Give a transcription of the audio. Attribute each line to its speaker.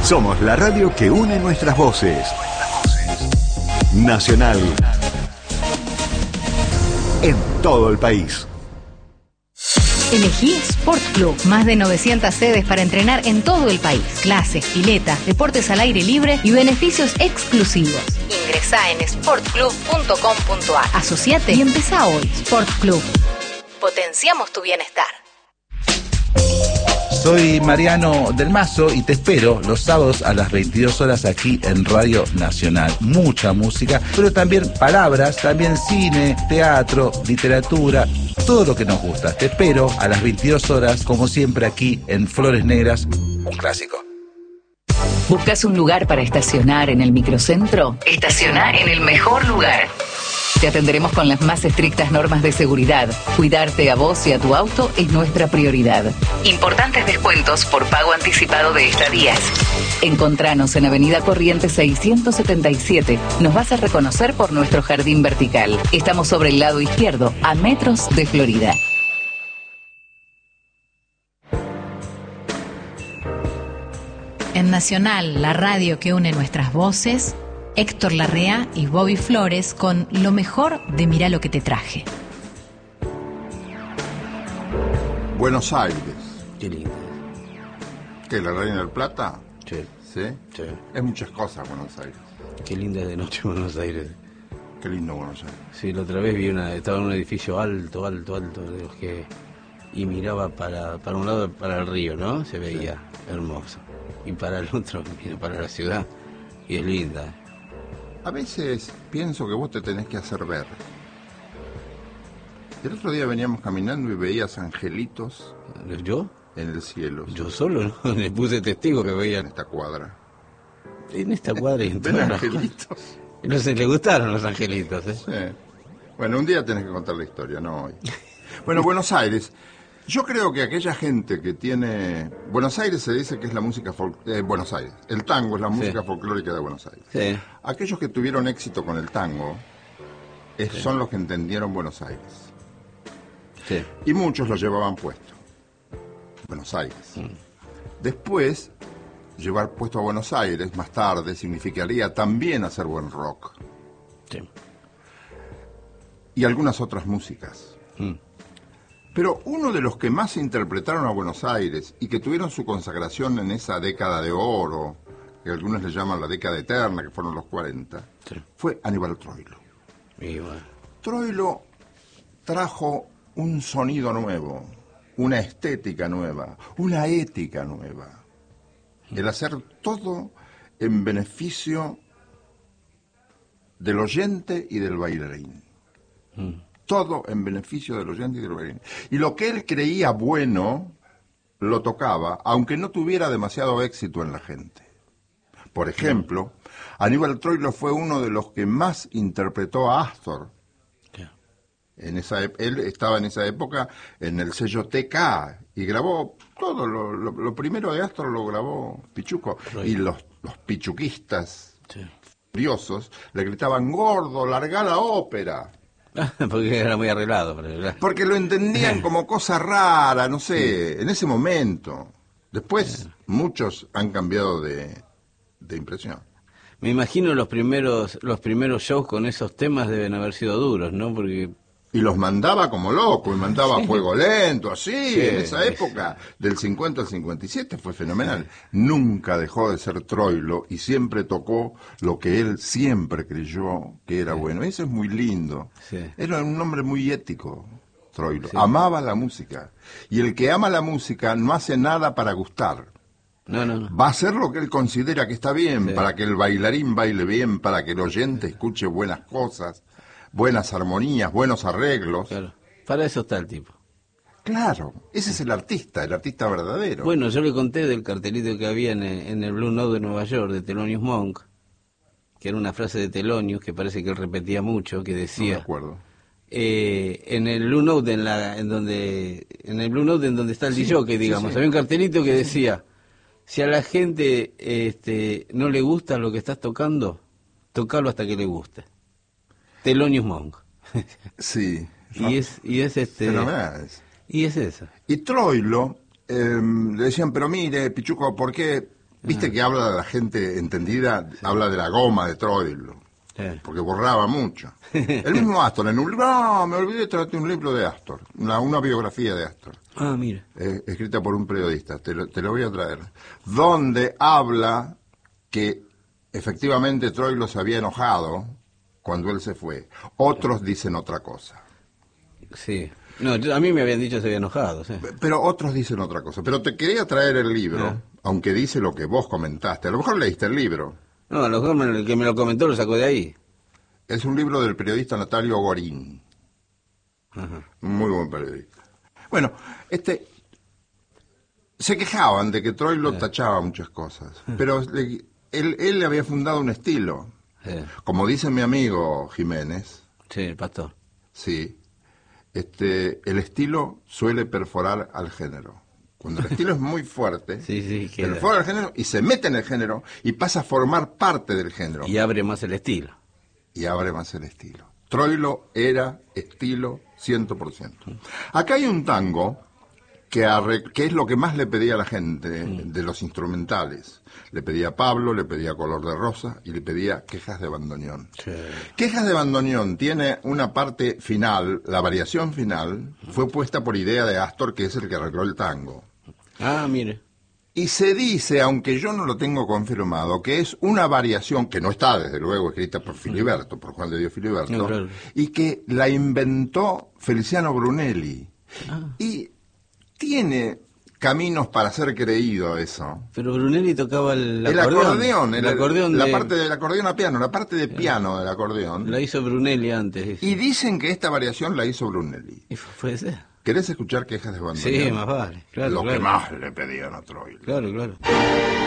Speaker 1: Somos la radio que une nuestras voces. Nacional. En todo el país.
Speaker 2: Elegí Sport Club. Más de 900 sedes para entrenar en todo el país. Clases, piletas, deportes al aire libre y beneficios exclusivos. Ingresá en sportclub.com.ar. Asociate y empezá hoy. Sport Club. Potenciamos tu bienestar.
Speaker 3: Soy Mariano del Mazo y te espero los sábados a las 22 horas aquí en Radio Nacional. Mucha música, pero también palabras, también cine, teatro, literatura, todo lo que nos gusta. Te espero a las 22 horas, como siempre aquí en Flores Negras, un clásico.
Speaker 2: ¿Buscas un lugar para estacionar en el microcentro? Estaciona en el mejor lugar. Te atenderemos con las más estrictas normas de seguridad. Cuidarte a vos y a tu auto es nuestra prioridad. Importantes descuentos por pago anticipado de estadías. Encontranos en Avenida Corrientes 677. Nos vas a reconocer por nuestro jardín vertical. Estamos sobre el lado izquierdo, a metros de Florida. En Nacional, la radio que une nuestras voces, Héctor Larrea y Bobby Flores con lo mejor de Mirá lo que te traje.
Speaker 4: Buenos Aires.
Speaker 5: Qué lindo.
Speaker 4: ¿Qué, la Reina del Plata?
Speaker 5: Sí.
Speaker 4: ¿Sí?
Speaker 5: Sí.
Speaker 4: Es muchas cosas Buenos Aires.
Speaker 5: Qué linda es de noche Buenos Aires.
Speaker 4: Qué lindo Buenos Aires.
Speaker 5: Sí, la otra vez estaba en un edificio alto, de los que... Y miraba para un lado, para el río, ¿no? Se veía hermoso. Y para el otro, mira, para la ciudad. Y es linda.
Speaker 4: A veces pienso que vos te tenés que hacer ver. El otro día veníamos caminando y veías angelitos.
Speaker 5: ¿Yo?
Speaker 4: En el cielo.
Speaker 5: Yo solo, ¿no? Le puse testigo que veía.
Speaker 4: En esta cuadra.
Speaker 5: En esta cuadra y en
Speaker 4: ¿Ven
Speaker 5: todas
Speaker 4: angelitos?
Speaker 5: Y no sé, le gustaron los angelitos, ¿eh?
Speaker 4: Sí. Bueno, un día tenés que contar la historia, no hoy. Bueno, Buenos Aires. Yo creo que aquella gente que tiene... Buenos Aires se dice que es la música Buenos Aires. El tango es la música folclórica de Buenos Aires.
Speaker 5: Sí.
Speaker 4: Aquellos que tuvieron éxito con el tango son los que entendieron Buenos Aires.
Speaker 5: Sí.
Speaker 4: Y muchos lo llevaban puesto. Buenos Aires. Después, llevar puesto a Buenos Aires, más tarde, significaría también hacer buen rock.
Speaker 5: Sí.
Speaker 4: Y algunas otras músicas. Pero uno de los que más interpretaron a Buenos Aires y que tuvieron su consagración en esa década de oro, que algunos le llaman la década eterna, que fueron los 40, fue Aníbal Troilo.
Speaker 5: Y bueno.
Speaker 4: Troilo trajo un sonido nuevo, una estética nueva, una ética nueva. El hacer todo en beneficio del oyente y del bailarín. Todo en beneficio del oyente y del bailarín. Y lo que él creía bueno, lo tocaba, aunque no tuviera demasiado éxito en la gente. Por ejemplo, Aníbal Troilo fue uno de los que más interpretó a Astor. Él estaba en esa época en el sello TK y grabó todo. Lo primero de Astor lo grabó Pichuco. Y los pichuquistas furiosos le gritaban: gordo, largá la ópera.
Speaker 5: Porque era muy arreglado.
Speaker 4: Porque lo entendían como cosa rara, no sé, en ese momento. Después muchos han cambiado de impresión.
Speaker 5: Me imagino los primeros shows con esos temas deben haber sido duros, ¿no? Porque...
Speaker 4: Y los mandaba como loco, y mandaba Fuego Lento, así, en esa época, del 50 al 57, fue fenomenal. Nunca dejó de ser Troilo y siempre tocó lo que él siempre creyó que era bueno. Eso es muy lindo. Era un hombre muy ético, Troilo. Amaba la música. Y el que ama la música no hace nada para gustar.
Speaker 5: No.
Speaker 4: Va a hacer lo que él considera que está bien, para que el bailarín baile bien, para que el oyente escuche buenas cosas, buenas armonías, buenos arreglos.
Speaker 5: Claro. Para eso está el tipo.
Speaker 4: Claro, ese es el artista verdadero.
Speaker 5: Bueno, yo le conté del cartelito que había en el Blue Note de Nueva York, de Thelonious Monk, que era una frase de Thelonious que parece que él repetía mucho, que decía...
Speaker 4: No me acuerdo.
Speaker 5: En el Blue Note, en donde está el DJ, digamos, había un cartelito que decía: si a la gente no le gusta lo que estás tocando, tocalo hasta que le guste. Thelonious Monk.
Speaker 4: Sí.
Speaker 5: Y es
Speaker 4: fenomenal.
Speaker 5: Y es eso.
Speaker 4: Y Troilo, le decían, pero mire, Pichuco, ¿por qué Viste que habla de la gente entendida, habla de la goma de Troilo, porque borraba mucho. El mismo Astor, en un libro, no, me olvidé de traerte un libro de Astor, una biografía de Astor.
Speaker 5: Ah, mira.
Speaker 4: Escrita por un periodista, te lo voy a traer, donde habla que efectivamente Troilo se había enojado cuando él se fue. Otros dicen otra cosa.
Speaker 5: Sí. No, a mí me habían dicho que se había enojado, sí.
Speaker 4: Pero otros dicen otra cosa. Pero te quería traer el libro, aunque dice lo que vos comentaste. A lo mejor leíste el libro.
Speaker 5: No, a lo mejor el que me lo comentó lo sacó de ahí.
Speaker 4: Es un libro del periodista Natalio Gorín.
Speaker 5: Ajá.
Speaker 4: Muy buen periodista. Bueno, se quejaban de que Troilo tachaba muchas cosas. Pero él había fundado un estilo. Como dice mi amigo Jiménez.
Speaker 5: Sí, el pastor.
Speaker 4: Sí. El estilo suele perforar al género. Cuando el estilo es muy fuerte, perfora al género y se mete en el género y pasa a formar parte del género.
Speaker 5: Y abre más el estilo.
Speaker 4: Troilo era estilo 100%. Acá hay un tango que es lo que más le pedía a la gente de los instrumentales. Le pedía a Pablo, le pedía Color de Rosa y le pedía Quejas de Bandoneón.
Speaker 5: Sí.
Speaker 4: Quejas de Bandoneón tiene una parte final, la variación final, fue puesta por idea de Astor, que es el que arregló el tango.
Speaker 5: Ah, mire.
Speaker 4: Y se dice, aunque yo no lo tengo confirmado, que es una variación que no está, desde luego, escrita por Filiberto, por Juan de Dios Filiberto,
Speaker 5: No, claro.
Speaker 4: y que la inventó Feliciano Brunelli. Y tiene caminos para ser creído eso.
Speaker 5: Pero Brunelli tocaba el
Speaker 4: acordeón. La
Speaker 5: de...
Speaker 4: parte del acordeón a piano, la parte de piano del acordeón.
Speaker 5: La hizo Brunelli antes.
Speaker 4: Y dicen que esta variación la hizo Brunelli.
Speaker 5: ¿Y puede ser?
Speaker 4: ¿Querés escuchar Quejas de Bandoneón?
Speaker 5: Sí, más vale. Claro,
Speaker 4: Lo que más le pedían a Troilo.
Speaker 5: Claro.